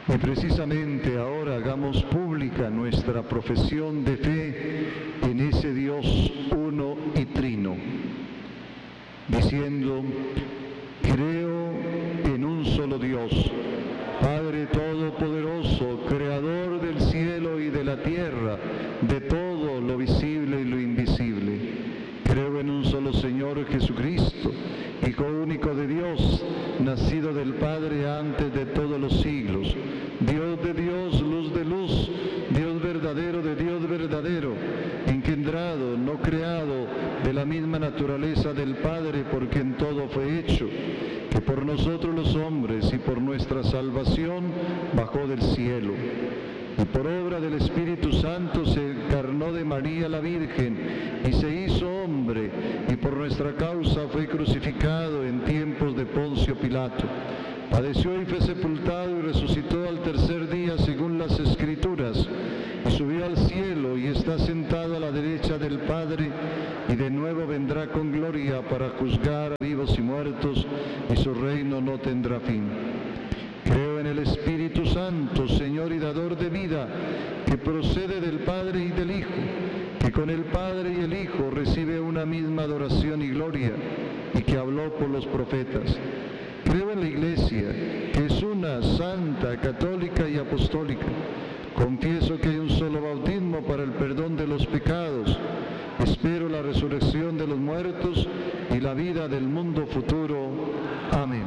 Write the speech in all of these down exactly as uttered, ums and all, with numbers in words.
Y precisamente ahora hagamos pública nuestra profesión de fe en ese Dios uno y trino, diciendo: creo en un solo Dios, Padre Todopoderoso, Creador del cielo y de la tierra, de todo lo visible y lo invisible. Creo en un solo Señor Jesucristo, Hijo único de Dios, nacido del Padre antes de todos los siglos, Dios de Dios, luz de luz, Dios verdadero de Dios verdadero, engendrado, no creado, de la misma naturaleza del Padre, por quien todo fue hecho, que por nosotros los hombres y por nuestra salvación bajó del cielo, y por obra del Espíritu Santo se encarnó de María la Virgen y se hizo hombre, y por nuestra causa fue crucificado en tiempos de Poncio Pilato. Padeció y fue sepultado y resucitó al tercer día según las Escrituras, y subió al cielo y está sentado a la derecha del Padre, y de nuevo vendrá con gloria para juzgar a vivos y muertos, y su reino no tendrá fin. Creo en el Espíritu Santo, Señor y dador de vida, que procede del Padre y del Hijo, que con el Padre y el Hijo recibe una misma adoración y gloria, y que habló por los profetas. Creo en la Iglesia, que es una, santa, católica y apostólica. Confieso que hay un solo bautismo para el perdón de los pecados. Espero la resurrección de los muertos y la vida del mundo futuro. Amén.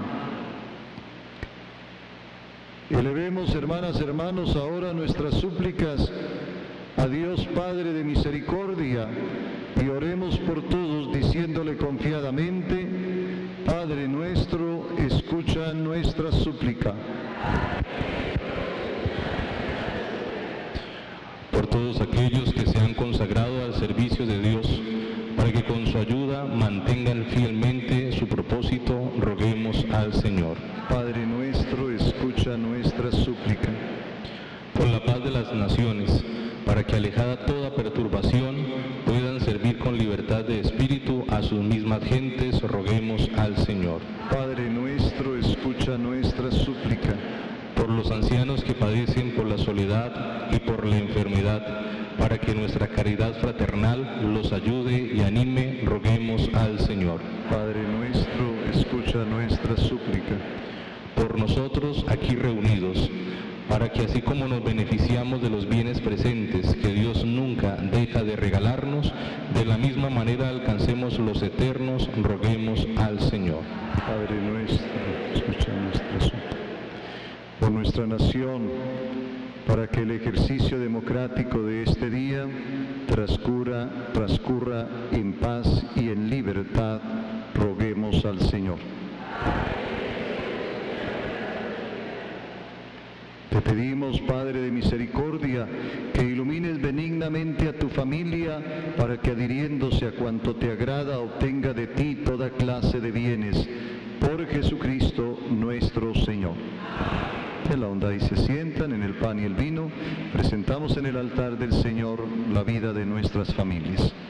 Elevemos, hermanas, hermanos, ahora nuestras súplicas a Dios Padre de misericordia, y oremos por todos diciéndole confiadamente: Padre nuestro, escucha nuestra súplica. Por todos aquellos que se han consagrado al servicio de Dios, para que con su ayuda mantengan fielmente su propósito, roguemos al Señor. Padre nuestro, escucha nuestra súplica. Por la paz de las naciones, para que alejada toda perturbación, puedan servir con libertad de espíritu a sus mismas gentes, roguemos al Señor. Padre nuestro, escucha nuestra súplica. Por los ancianos que padecen por la soledad y por la enfermedad, para que nuestra caridad fraternal los ayude y anime, roguemos al Señor. Padre nuestro, escucha nuestra súplica. Por nosotros aquí reunidos, para que así como nos beneficiamos de los bienes presentes que Dios nunca deja de regalarnos, de la misma manera alcancemos los eternos, roguemos al Señor. Padre nuestro, escucha nuestra súplica. Por nuestra nación, para que el ejercicio democrático de este día transcurra, transcurra en paz y en libertad, roguemos al Señor. Te pedimos, Padre de misericordia, que ilumines benignamente a tu familia, para que, adhiriéndose a cuanto te agrada, obtenga de ti toda clase de bienes. Por Jesucristo nuestro Señor. En la onda y se sientan en el pan y el vino, presentamos en el altar del Señor la vida de nuestras familias.